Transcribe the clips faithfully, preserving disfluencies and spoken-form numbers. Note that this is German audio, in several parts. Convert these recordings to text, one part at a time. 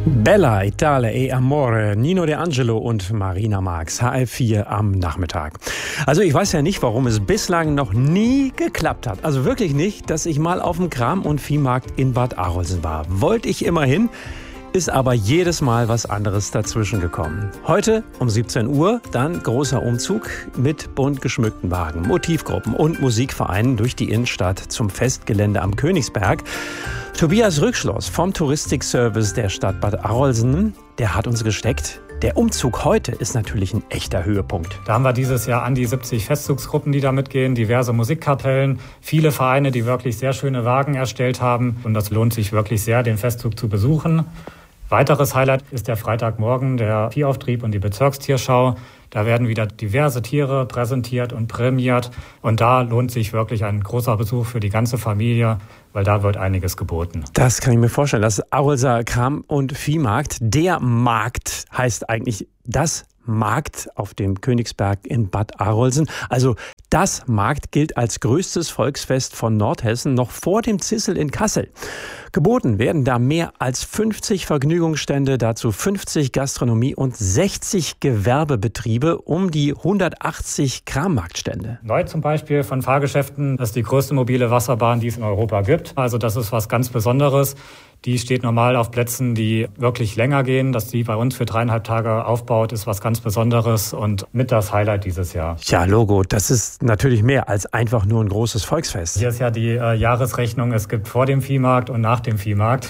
Bella, Italia e Amore, Nino De Angelo und Marina Marx, H F vier am Nachmittag. Also ich weiß ja nicht, warum es bislang noch nie geklappt hat. Also wirklich nicht, dass ich mal auf dem Kram- und Viehmarkt in Bad Arolsen war. Wollte ich immerhin, ist aber jedes Mal was anderes dazwischen gekommen. Heute um siebzehn Uhr dann großer Umzug mit bunt geschmückten Wagen, Motivgruppen und Musikvereinen durch die Innenstadt zum Festgelände am Königsberg. Tobias Rückschloss vom Touristikservice der Stadt Bad Arolsen, der hat uns gesteckt. Der Umzug heute ist natürlich ein echter Höhepunkt. Da haben wir dieses Jahr an die siebzig Festzugsgruppen, die da mitgehen, diverse Musikkapellen, viele Vereine, die wirklich sehr schöne Wagen erstellt haben. Und das lohnt sich wirklich sehr, den Festzug zu besuchen. Weiteres Highlight ist der Freitagmorgen, der Tierauftrieb und die Bezirkstierschau. Da werden wieder diverse Tiere präsentiert und prämiert. Und da lohnt sich wirklich ein großer Besuch für die ganze Familie, weil da wird einiges geboten. Das kann ich mir vorstellen. Das Arolser Kram- und Viehmarkt, der Markt heißt eigentlich das Markt auf dem Königsberg in Bad Arolsen. Also das Markt gilt als größtes Volksfest von Nordhessen, noch vor dem Zissel in Kassel. Geboten werden da mehr als fünfzig Vergnügungsstände, dazu fünfzig Gastronomie- und sechzig Gewerbebetriebe, um die hundertachtzig Krammarktstände. Neu zum Beispiel von Fahrgeschäften, das ist die größte mobile Wasserbahn, die es in Europa gibt. Also das ist was ganz Besonderes. Die steht normal auf Plätzen, die wirklich länger gehen. Dass die bei uns für dreieinhalb Tage aufbaut, ist was ganz Besonderes und mit das Highlight dieses Jahr. Ja, Logo, das ist natürlich mehr als einfach nur ein großes Volksfest. Hier ist ja die äh, Jahresrechnung, es gibt vor dem Viehmarkt und nach dem Viehmarkt.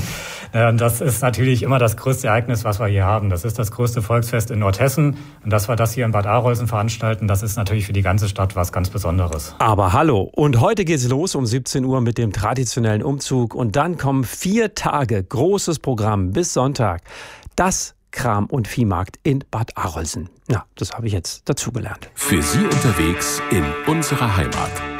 Das ist natürlich immer das größte Ereignis, was wir hier haben. Das ist das größte Volksfest in Nordhessen. Und dass wir das hier in Bad Arolsen veranstalten, das ist natürlich für die ganze Stadt was ganz Besonderes. Aber hallo, und heute geht's los um siebzehn Uhr mit dem traditionellen Umzug. Und dann kommen vier Tage großes Programm bis Sonntag. Das Kram- und Viehmarkt in Bad Arolsen. Ja, das habe ich jetzt dazugelernt. Für Sie unterwegs in unserer Heimat.